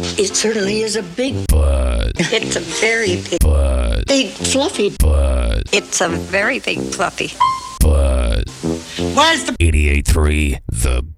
It certainly is a big butt. It's a very big Butt. Big fluffy Butt. It's a very big fluffy Butt. Why is the 88.3 The